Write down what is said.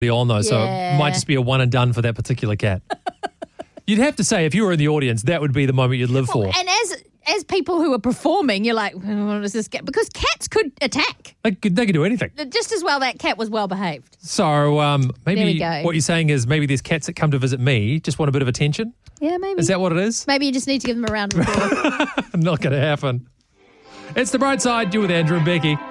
on though, so it Yeah. might just be a one and done for that particular cat. You'd have to say, if you were in the audience, that would be the moment you'd live for. And as people who are performing, you're like, what does this cat? Because cats could attack. They could do anything. Just as well that cat was well behaved. So There we maybe go. what you're saying is maybe these cats that come to visit me just want a bit of attention. Yeah, maybe. Is that what it is? Maybe you just need to give them a round of applause. Not going to happen. It's The Bright Side. You're with Andrew and Becky.